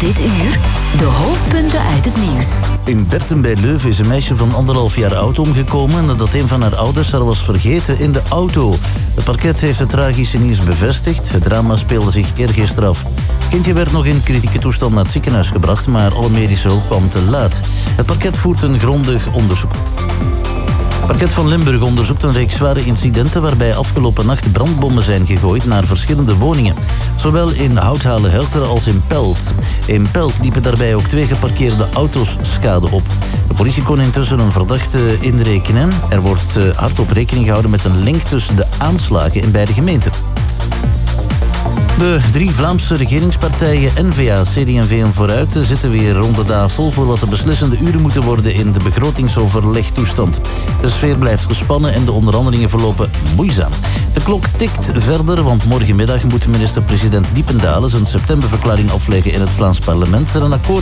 Dit uur de hoofdpunten uit het nieuws. In Berten bij Leuven is een meisje van 1,5 jaar oud omgekomen nadat een van haar ouders haar was vergeten in de auto. Het parket heeft het tragische nieuws bevestigd. Het drama speelde zich eergisteren af. Het kindje werd nog in kritieke toestand naar het ziekenhuis gebracht, maar alle medische hulp kwam te laat. Het parket voert een grondig onderzoek. Het parket van Limburg onderzoekt een reeks zware incidenten waarbij afgelopen nacht brandbommen zijn gegooid naar verschillende woningen. Zowel in Houthalen-Helteren als in Pelt. In Pelt liepen daarbij ook 2 geparkeerde auto's schade op. De politie kon intussen een verdachte inrekenen. Er wordt hardop rekening gehouden met een link tussen de aanslagen in beide gemeenten. De 3 Vlaamse regeringspartijen N-VA, CD&V en Vooruit zitten weer rond de tafel voor wat de beslissende uren moeten worden in de begrotingsoverlegtoestand. De sfeer blijft gespannen en de onderhandelingen verlopen moeizaam. De klok tikt verder, want morgenmiddag moet minister-president Diependalen zijn septemberverklaring afleggen in het Vlaams parlement en een akkoord